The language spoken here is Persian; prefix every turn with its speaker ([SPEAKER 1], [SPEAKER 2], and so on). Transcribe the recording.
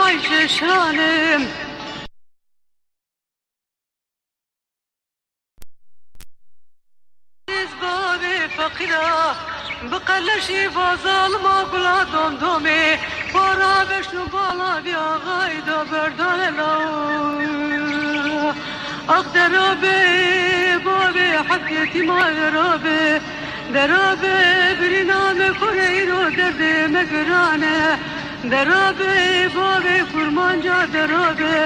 [SPEAKER 1] عايش شانم بابي فقيرة بقلشي فظالمة بلا دمدمي برا بشنو بالا بيا غايدة بردان لو أقدر بابي حكيتي ما ربي درابي برنامه كوريرو درد مقرانه درابي بابي فرمانجا درابي